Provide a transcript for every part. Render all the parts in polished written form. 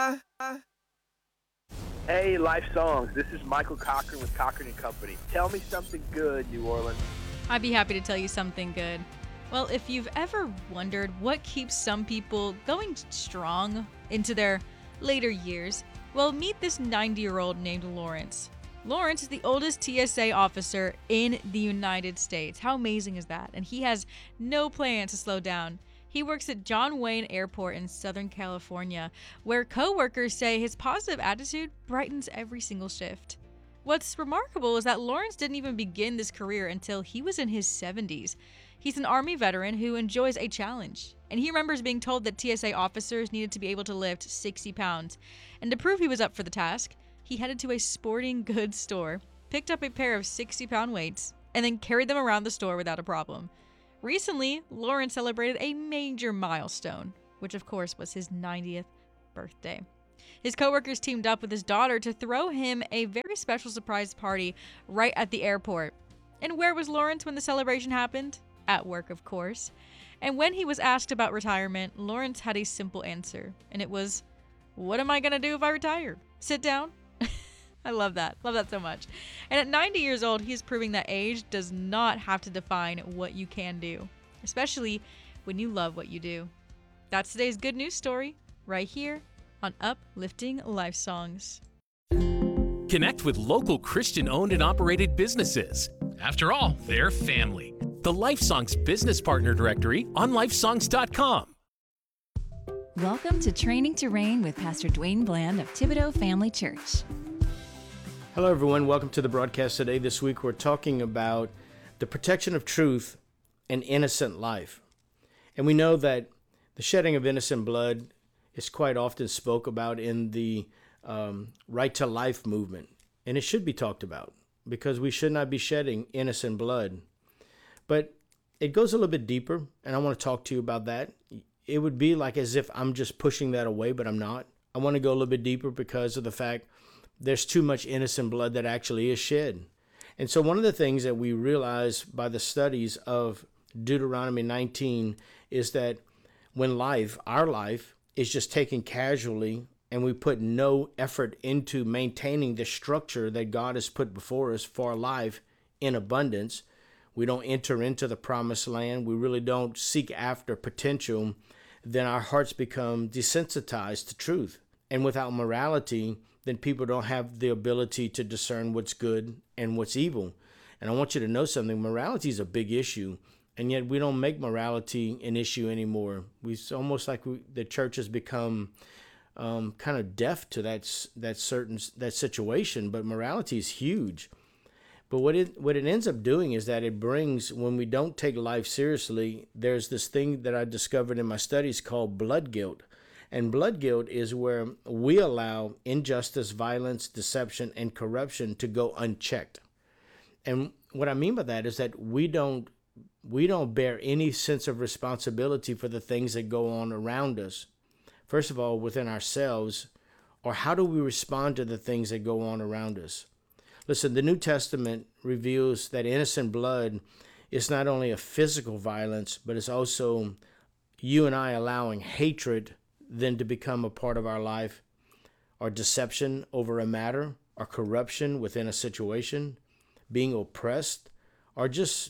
Hey, Life Songs. This is Michael Cochran with Cochran and Company. Tell me something good, New Orleans. I'd be happy to tell you something good. Well, if you've ever wondered what keeps some people going strong into their later years, well, meet this 90-year-old named Lawrence. Lawrence is the oldest TSA officer in the United States. How amazing is that? And he has no plans to slow down. He works at John Wayne Airport in Southern California, where coworkers say his positive attitude brightens every single shift. What's remarkable is that Lawrence didn't even begin this career until he was in his 70s. He's an Army veteran who enjoys a challenge, and he remembers being told that TSA officers needed to be able to lift 60 pounds. And to prove he was up for the task, he headed to a sporting goods store, picked up a pair of 60-pound weights, and then carried them around the store without a problem. Recently, Lawrence celebrated a major milestone, which of course was his 90th birthday. His coworkers teamed up with his daughter to throw him a very special surprise party right at the airport. And where was Lawrence when the celebration happened? At work, of course. And when he was asked about retirement, Lawrence had a simple answer, and it was, "What am I going to do if I retire? Sit down?" I love that. Love that so much. And at 90 years old, he is proving that age does not have to define what you can do, especially when you love what you do. That's today's good news story right here on Uplifting Life Songs. Connect with local Christian-owned and operated businesses. After all, they're family. The Life Songs Business Partner Directory on lifesongs.com. Welcome to Training to Reign with Pastor Dwayne Bland of Thibodeau Family Church. Hello, everyone. Welcome to the broadcast today. This week, we're talking about the protection of truth and innocent life. And we know that the shedding of innocent blood is quite often spoke about in the right to life movement. And it should be talked about because we should not be shedding innocent blood. But it goes a little bit deeper, and I want to talk to you about that. It would be like as if I'm just pushing that away, but I'm not. I want to go a little bit deeper because of the fact there's too much innocent blood that actually is shed. And so one of the things that we realize by the studies of Deuteronomy 19 is that when our life, is just taken casually and we put no effort into maintaining the structure that God has put before us for our life in abundance, we don't enter into the promised land, we really don't seek after potential, then our hearts become desensitized to truth. And without morality, then people don't have the ability to discern what's good and what's evil. And I want you to know something. Morality is a big issue, and yet we don't make morality an issue anymore. It's almost like the church has become kind of deaf to that situation, but morality is huge. But what it ends up doing is that it brings, when we don't take life seriously, there's this thing that I discovered in my studies called blood guilt. And blood guilt is where we allow injustice, violence, deception, and corruption to go unchecked. And what I mean by that is that we don't bear any sense of responsibility for the things that go on around us. First of all, within ourselves, or how do we respond to the things that go on around us? Listen, the New Testament reveals that innocent blood is not only a physical violence, but it's also you and I allowing hatred then to become a part of our life, or deception over a matter, or corruption within a situation, being oppressed, or just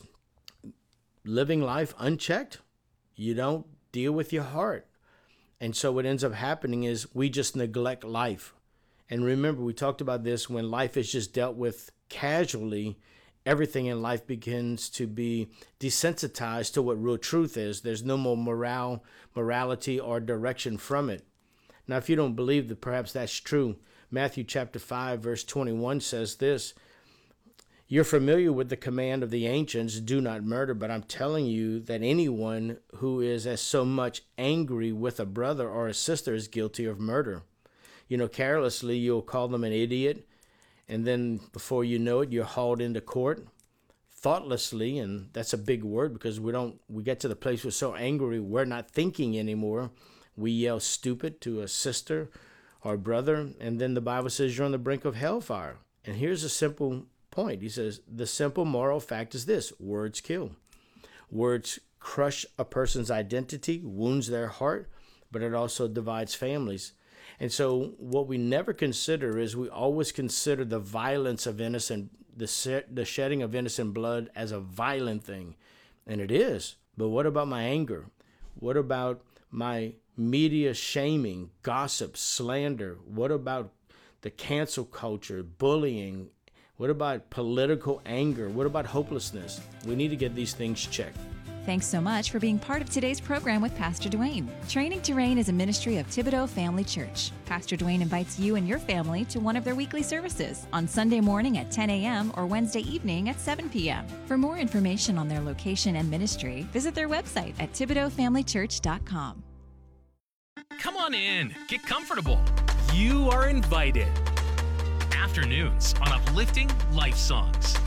living life unchecked. You don't deal with your heart. And so what ends up happening is we just neglect life. And remember, we talked about this, when life is just dealt with casually, everything in life begins to be desensitized to what real truth is. There's no more morality or direction from it. Now, if you don't believe that perhaps that's true, Matthew chapter 5, verse 21 says this: "You're familiar with the command of the ancients, do not murder, but I'm telling you that anyone who is as so much angry with a brother or a sister is guilty of murder. Carelessly, you'll call them an idiot, and then before you know it, you're hauled into court. Thoughtlessly," and that's a big word because we get to the place we're so angry, we're not thinking anymore. We yell stupid to a sister or brother, and then the Bible says you're on the brink of hellfire. And here's a simple point. He says, the simple moral fact is this: words kill. Words crush a person's identity, wounds their heart, but it also divides families. And so what we never consider is we always consider the violence of the shedding of innocent blood as a violent thing. And it is. But what about my anger? What about my media shaming, gossip, slander? What about the cancel culture, bullying? What about political anger? What about hopelessness? We need to get these things checked. Thanks so much for being part of today's program with Pastor Dwayne. Training to Reign is a ministry of Thibodaux Family Church. Pastor Dwayne invites you and your family to one of their weekly services on Sunday morning at 10 a.m. or Wednesday evening at 7 p.m. For more information on their location and ministry, visit their website at ThibodauxFamilyChurch.com. Come on in, get comfortable. You are invited. Afternoons on Uplifting Life Songs.